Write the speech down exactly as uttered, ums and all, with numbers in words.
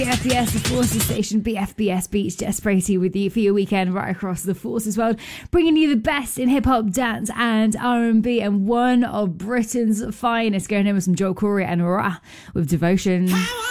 B F B S, the Forces Station, B F B S Beach, Jess Brady with you for your weekend right across the Forces world, bringing you the best in hip-hop, dance and R and B, and one of Britain's finest, going in with some Joel Corey and Ra with Devotion.